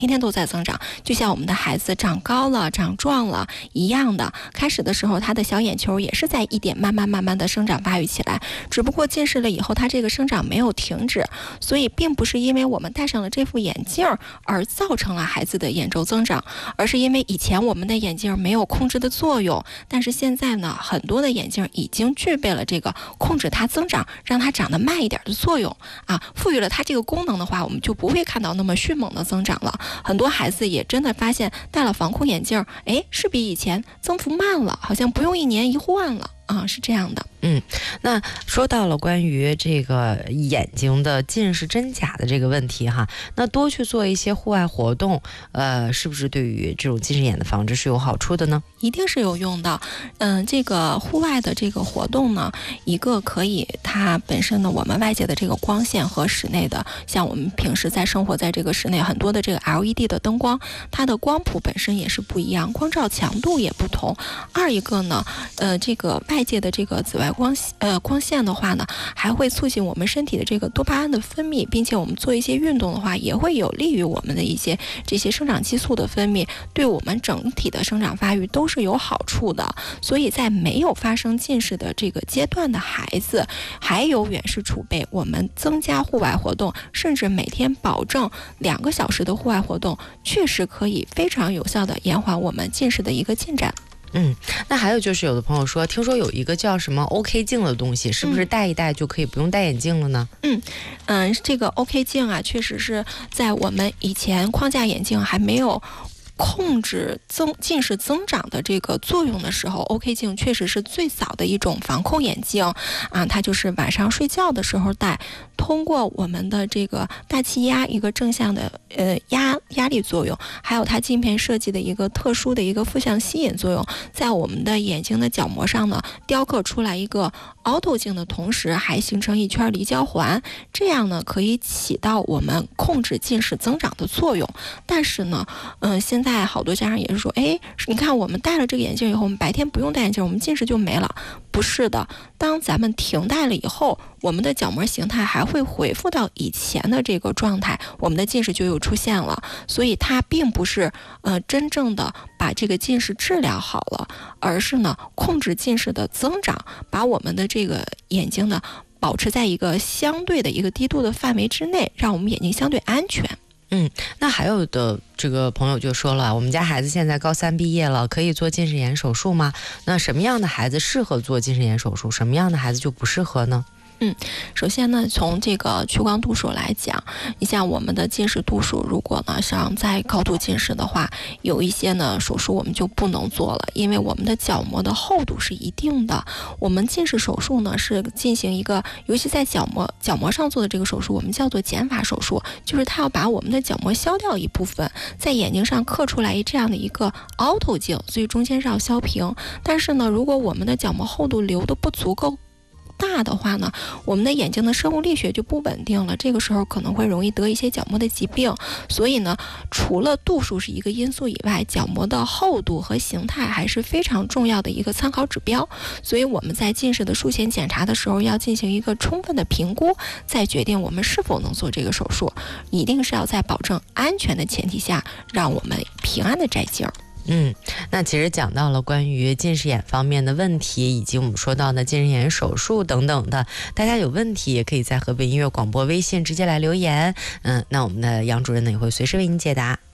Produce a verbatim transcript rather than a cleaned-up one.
天天都在增长，就像我们的孩子长高了、长壮了一样的。开始的时候，他的小眼球也是在一点慢慢慢慢的生长发育起来，只不过近视了以后，他这个生长没有停止，所以并不是因为我们戴上了这副眼镜而造成了孩子的眼周增长，而是因为以前我们的眼镜没有控制的作用，但是现在呢，很多的眼镜已经具备了这个控制它增长，让它长得慢一点的作用啊，赋予了它这个功能的话，我们就不会看到那么迅猛的增长了。很多孩子也真的发现戴了防控眼镜，哎，是比以前增幅慢了，好像不用一年一换了啊，是这样的。 嗯，那说到了关于这个眼睛的近视真假的这个问题哈，那多去做一些户外活动，呃，是不是对于这种近视眼的防治是有好处的呢？ 一定是有用的。嗯，这个户外的这个活动呢，一个可以它本身呢，我们外界的这个光线和室内的，像我们平时在生活在这个室内，很多的这个 L E D 的灯光，它的光谱本身也是不一样，光照强度也不同。二一个呢，呃，这个外界的这个紫外光呃光线的话呢，还会促进我们身体的这个多巴胺的分泌，并且我们做一些运动的话，也会有利于我们的一些这些生长激素的分泌，对我们整体的生长发育都是有好处的。所以在没有发生近视的这个阶段的孩子，还有远视储备，我们增加户外活动，甚至每天保证两个小时的户外活动，确实可以非常有效的延缓我们近视的一个进展。 嗯，那还有就是有的朋友说，听说有一个叫什么 OK 镜的东西，是不是戴一戴就可以不用戴眼镜了呢？ 嗯嗯，这个 OK 镜啊，确实是在我们以前框架眼镜还没有控制增近视增长的这个作用的时候， OK 镜确实是最早的一种防控眼镜啊，它就是晚上睡觉的时候戴，通过我们的这个大气压一个正向的呃压压力作用，还有它镜片设计的一个特殊的一个负向吸引作用，在我们的眼睛的角膜上呢雕刻出来一个凹透镜的同时，还形成一圈离焦环，这样呢可以起到我们控制近视增长的作用。但是呢，嗯、呃，现在好多家长也是说，哎，你看我们戴了这个眼镜以后，我们白天不用戴眼镜，我们近视就没了。不是的，当咱们停戴了以后，我们的角膜形态还会恢复到以前的这个状态，我们的近视就又出现了。所以它并不是呃真正的把这个近视治疗好了，而是呢控制近视的增长，把我们的这个眼睛呢保持在一个相对的一个低度的范围之内，让我们眼睛相对安全。 嗯，那还有的这个朋友就说了，我们家孩子现在高三毕业了，可以做近视眼手术吗？那什么样的孩子适合做近视眼手术，什么样的孩子就不适合呢？ 嗯，首先呢，从这个屈光度数来讲，你像我们的近视度数，如果呢像在高度近视的话，有一些呢手术我们就不能做了，因为我们的角膜的厚度是一定的。我们近视手术呢是进行一个，尤其在角膜角膜上做的这个手术，我们叫做减法手术，就是它要把我们的角膜削掉一部分，在眼睛上刻出来这样的一个凹透镜，所以中间是要削平。但是呢，如果我们的角膜厚度留的不足够大的话呢，我们的眼睛的生物力学就不稳定了，这个时候可能会容易得一些角膜的疾病。所以呢，除了度数是一个因素以外，角膜的厚度和形态还是非常重要的一个参考指标。所以我们在近视的术前检查的时候，要进行一个充分的评估，再决定我们是否能做这个手术。一定是要在保证安全的前提下，让我们平安的摘镜。 嗯，那其实讲到了关于近视眼方面的问题，以及我们说到的近视眼手术等等的，大家有问题也可以在河北音乐广播微信直接来留言。嗯，那我们的杨主任呢也会随时为您解答。